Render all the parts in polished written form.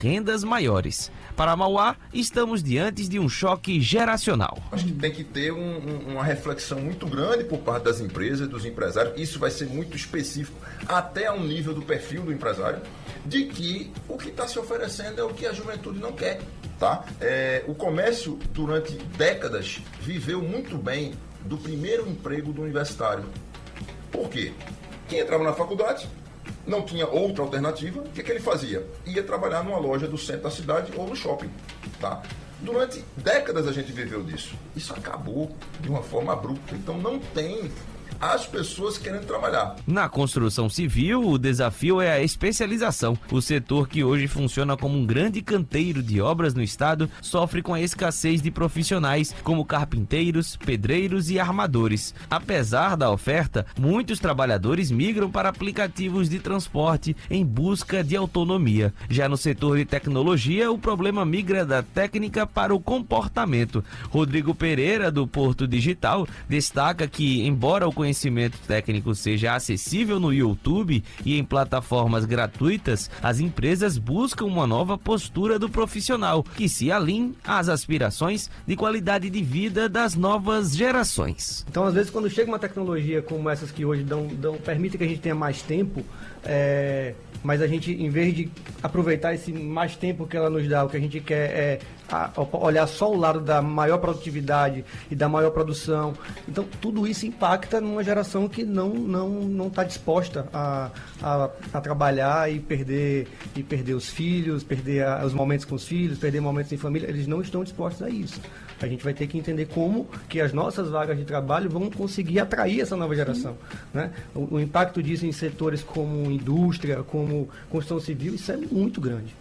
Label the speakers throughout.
Speaker 1: rendas maiores. Para Mauá, estamos diante de um choque geracional.
Speaker 2: Acho que tem que ter uma reflexão muito grande por parte das empresas, dos empresários. Isso vai ser muito específico, até ao nível do perfil do empresário, de que o que está se oferecendo é o que a juventude não quer. Tá? O comércio, durante décadas, viveu muito bem do primeiro emprego do universitário. Por quê? Quem entrava na faculdade não tinha outra alternativa. O que ele fazia? Ia trabalhar numa loja do centro da cidade ou no shopping. Tá? Durante décadas a gente viveu disso. Isso acabou de uma forma abrupta. Então não tem as pessoas querendo trabalhar.
Speaker 1: Na construção civil, o desafio é a especialização. O setor, que hoje funciona como um grande canteiro de obras no estado, sofre com a escassez de profissionais como carpinteiros, pedreiros e armadores. Apesar da oferta, muitos trabalhadores migram para aplicativos de transporte em busca de autonomia. Já no setor de tecnologia, o problema migra da técnica para o comportamento. Rodrigo Pereira, do Porto Digital, destaca que, embora o conhecimento técnico seja acessível no YouTube e em plataformas gratuitas, as empresas buscam uma nova postura do profissional, que se alinhe às aspirações de qualidade de vida das novas gerações.
Speaker 3: Então, às vezes, quando chega uma tecnologia como essas que hoje permite que a gente tenha mais tempo, mas a gente, em vez de aproveitar esse mais tempo que ela nos dá, o que a gente quer é olhar só o lado da maior produtividade e da maior produção. Então, tudo isso impacta numa geração que não está disposta a trabalhar e perder os filhos, perder os momentos com os filhos, perder momentos em família. Eles não estão dispostos a isso. A gente vai ter que entender como que as nossas vagas de trabalho vão conseguir atrair essa nova geração. Né? O impacto disso em setores como indústria, como construção civil, isso é muito grande,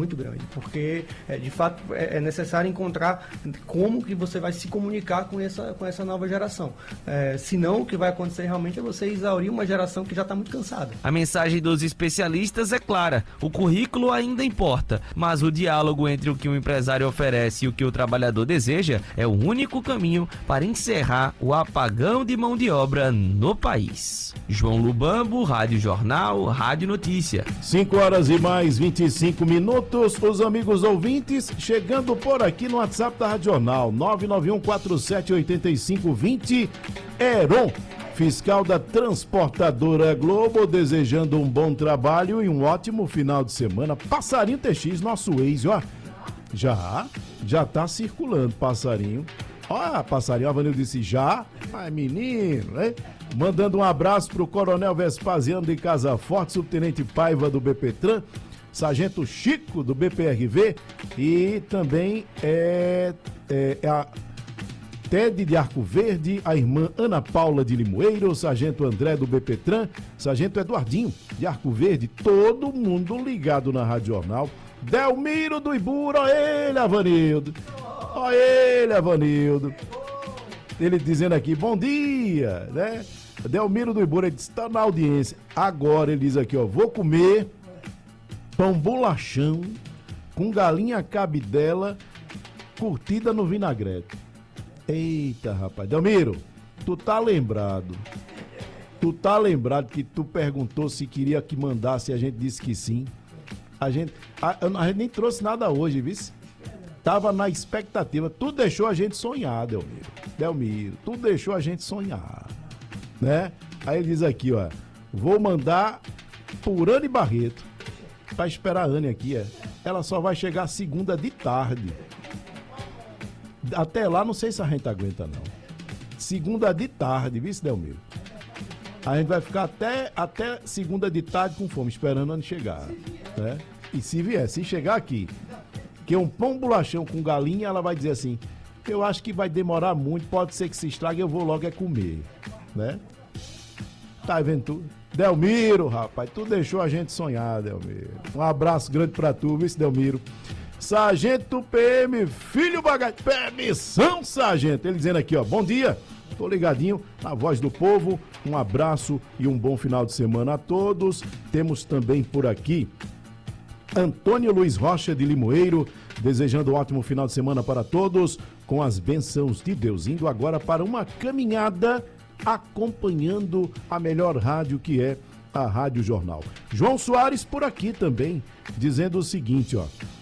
Speaker 3: porque de fato é necessário encontrar como que você vai se comunicar com essa nova geração. Senão, o que vai acontecer realmente é você exaurir uma geração que já está muito cansada.
Speaker 1: A mensagem dos especialistas é clara: o currículo ainda importa, mas o diálogo entre o que o empresário oferece e o que o trabalhador deseja é o único caminho para encerrar o apagão de mão de obra no país. João Lubambo, Rádio Jornal, Rádio Notícia.
Speaker 4: 5h mais 25. Os amigos ouvintes chegando por aqui no WhatsApp da Rádio Jornal, 991478520. Heron, fiscal da Transportadora Globo, desejando um bom trabalho e um ótimo final de semana. Passarinho TX, nosso ex, ó. Já tá circulando, passarinho. Ó, passarinho, a Vanil disse já. Ai, menino, hein? Mandando um abraço pro Coronel Vespasiano de Casa Forte, Subtenente Paiva do BPTran, Sargento Chico do BPRV e também a Ted de Arco Verde, a irmã Ana Paula de Limoeiro, o Sargento André do BPTran, Sargento Eduardinho de Arco Verde, todo mundo ligado na Rádio Jornal. Delmiro do Ibura, ó ele, Avanildo. Ó ele, Avanildo. Ele dizendo aqui, bom dia, né? Delmiro do Ibura, ele está na audiência. Agora ele diz aqui, ó, vou comer pão bolachão com galinha cabidela curtida no vinagrete. Eita, rapaz. Delmiro, tu tá lembrado que tu perguntou se queria que mandasse e a gente disse que sim. A gente nem trouxe nada hoje, viu? Tava na expectativa. Tu deixou a gente sonhar, Delmiro. Tu deixou a gente sonhar, né? Aí ele diz aqui, ó, vou mandar por Anne Barreto pra esperar a Anne aqui, Ela só vai chegar segunda de tarde. Até lá, não sei se a gente aguenta, não. Segunda de tarde, viu, Delmiro? A gente vai ficar até segunda de tarde com fome, esperando a Anne chegar, né? E se chegar aqui, que é um pão bolachão com galinha, ela vai dizer assim, eu acho que vai demorar muito, pode ser que se estrague, eu vou logo comer, né? Tá vendo tu? Delmiro, rapaz, tu deixou a gente sonhar, Delmiro. Um abraço grande pra tu, viu, Delmiro? Sargento PM, filho bagagem, permissão, sargento. Ele dizendo aqui, ó, bom dia, tô ligadinho na Voz do Povo, um abraço e um bom final de semana a todos. Temos também por aqui Antônio Luiz Rocha de Limoeiro, desejando um ótimo final de semana para todos, com as bênçãos de Deus, indo agora para uma caminhada, acompanhando a melhor rádio, que é a Rádio Jornal. João Soares por aqui também, dizendo o seguinte, ó.